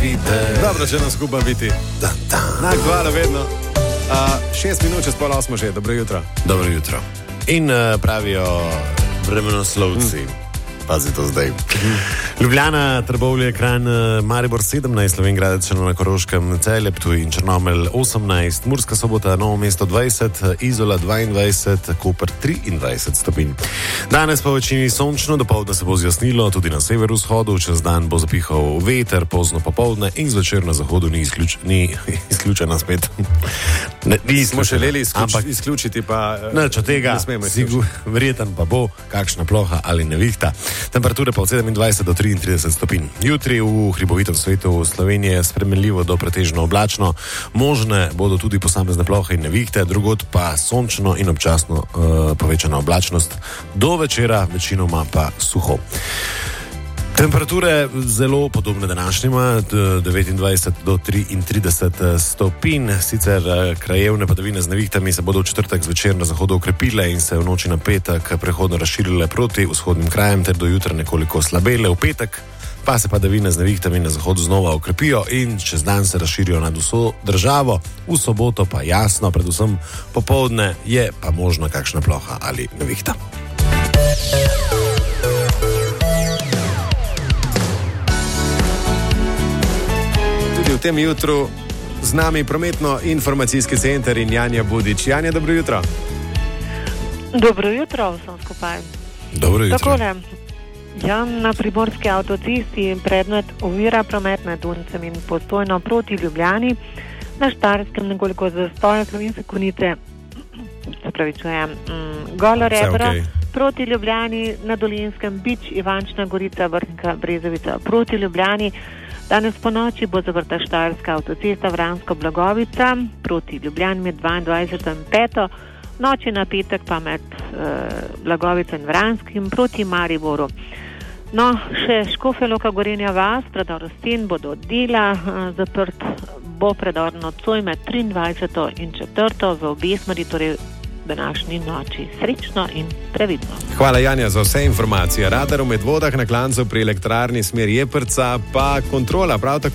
vide. Dobro, če nas skupaj biti. Na hvala vedno. 6 minut čez 7:30 že, dobro jutro. Dobro jutro. In pravijo vremenoslovci. Pazi to zdaj. Ljubljana, Trbovlje, Kranj, Maribor 17, Slovenj Gradec, na Koroškem, Celje, Ptuj in Črnomelj 18, Murska Sobota, Novo mesto 20, Izola 22, Koper 23 stopinj. Danes po večini sončno, dopoldne se bo zjasnilo, tudi na severovzhodu, čez dan bo zapihal veter, pozno popoldne in zvečer na zahodu ni izključena spet. Smo želeli izključiti, pa neč od tega, verjeten pa bo kakšna ploha ali nevihta. Temperature pa od 27 do 33 stopinj. Jutri v hribovitem svetu Slovenije spremenljivo do pretežno oblačno, možne bodo tudi posamezne plohe in nevihte, drugod pa sončno in občasno povečana oblačnost, do večera večinoma pa suho. Temperature zelo podobne današnjima, 29 do 33 stopinj, sicer krajevne padavine z nevihtami se bodo v četrtek zvečer na zahodu okrepile in se v noči na petek prehodno razširile proti vzhodnim krajem ter do jutra nekoliko slabele. V petek pa se padavine z nevihtami na zahodu znova okrepijo in čez dan se razširijo nad vso državo, v soboto pa jasno, predvsem popoldne je pa možna kakšna ploha ali nevihta. V tem jutru z nami prometno-informacijski center in Janja Budič. Janja, dobro jutro. Dobro jutro vsem skupaj. Dobro jutro. Takole, na Primorski avtocesti predmet ovira promet med Duncem in Postojno proti Ljubljani, na Štajerskem nekoliko zastoja Slovenske Konjice, se pravi čujem, Golo Rebro, okay. Proti Ljubljani, na Dolenjskem Bič, Ivančna Gorica, Vrhnika, Brezovica proti Ljubljani. Danes po noči bo zaprta Štajerska avtocesta Vransko-Blagovica proti Ljubljani med 22 in 5. Noči na petek pa med Blagovico in Vranskim proti Mariboru. No, še Škofja Loka, Gorenja vas, predor Sten bo do dela, zaprt bo predor nocoj med 23 in 4. v obe smeri, torej današnji noči. Srečno in previdno. Hvala, Janja, za vse informacije. Radar v Medvodah na klancu pri elektrarni smer Jeprca, pa kontrola prav tako